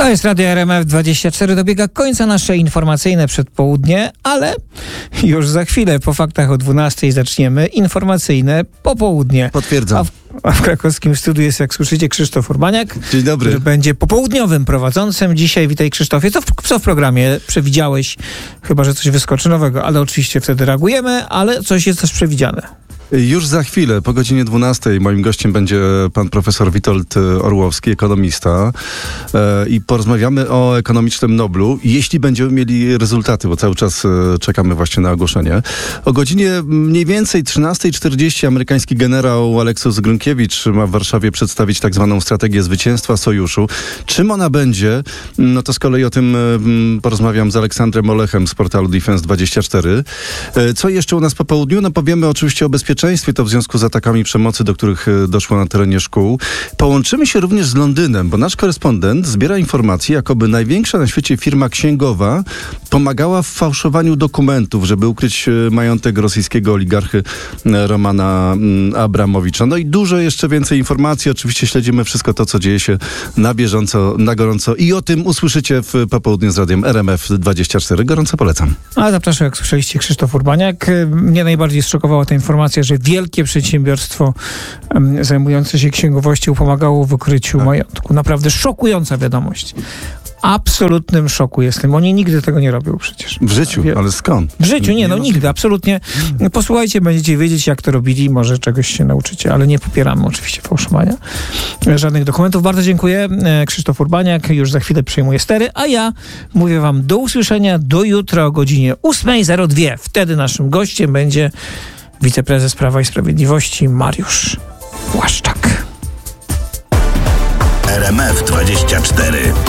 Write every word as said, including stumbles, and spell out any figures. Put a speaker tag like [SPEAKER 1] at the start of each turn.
[SPEAKER 1] jest Radio R M F dwadzieścia cztery, dobiega końca nasze informacyjne przedpołudnie, ale już za chwilę po faktach o dwunastej zaczniemy informacyjne popołudnie.
[SPEAKER 2] Potwierdzam.
[SPEAKER 1] A w, a w krakowskim studiu jest, jak słyszycie, Krzysztof Urbaniak.
[SPEAKER 2] Dzień dobry.
[SPEAKER 1] Który będzie popołudniowym prowadzącym dzisiaj. Witaj, Krzysztofie. Co w, co w programie przewidziałeś? Chyba że coś wyskoczy nowego, ale oczywiście wtedy reagujemy, ale coś jest też przewidziane.
[SPEAKER 2] Już za chwilę, po godzinie dwunastej, moim gościem będzie pan profesor Witold Orłowski, ekonomista, e, i porozmawiamy o ekonomicznym Noblu, jeśli będziemy mieli rezultaty, bo cały czas e, czekamy właśnie na ogłoszenie. O godzinie mniej więcej trzynastej czterdzieści amerykański generał Aleksus Grunkiewicz ma w Warszawie przedstawić tak zwaną strategię zwycięstwa sojuszu. Czym ona będzie? No to z kolei o tym e, porozmawiam z Aleksandrem Olechem z portalu Defense dwadzieścia cztery. E, co jeszcze u nas po południu? No powiemy oczywiście o bezpieczeństwie, to w związku z atakami przemocy, do których doszło na terenie szkół. Połączymy się również z Londynem, bo nasz korespondent zbiera informacje, jakoby największa na świecie firma księgowa pomagała w fałszowaniu dokumentów, żeby ukryć majątek rosyjskiego oligarchy Romana Abramowicza. No i dużo jeszcze więcej informacji. Oczywiście śledzimy wszystko to, co dzieje się na bieżąco, na gorąco, i o tym usłyszycie w popołudniu z radiem R M F dwadzieścia cztery. Gorąco polecam.
[SPEAKER 1] A zapraszam, jak słyszeliście, Krzysztof Urbaniak. Mnie najbardziej zszokowała ta informacja, że wielkie przedsiębiorstwo um, zajmujące się księgowością pomagało w ukryciu tak. majątku. Naprawdę szokująca wiadomość. Absolutnym szoku jestem. Oni nigdy tego nie robią przecież.
[SPEAKER 2] W życiu, ale skąd?
[SPEAKER 1] W życiu, nie, no nigdy, absolutnie. Posłuchajcie, będziecie wiedzieć, jak to robili, może czegoś się nauczycie, ale nie popieramy oczywiście fałszowania żadnych dokumentów. Bardzo dziękuję. Krzysztof Urbaniak już za chwilę przejmuje stery, a ja mówię wam do usłyszenia do jutra o godzinie ósmej zero dwa. Wtedy naszym gościem będzie wiceprezes Prawa i Sprawiedliwości Mariusz Błaszczak.
[SPEAKER 3] R M F dwadzieścia cztery.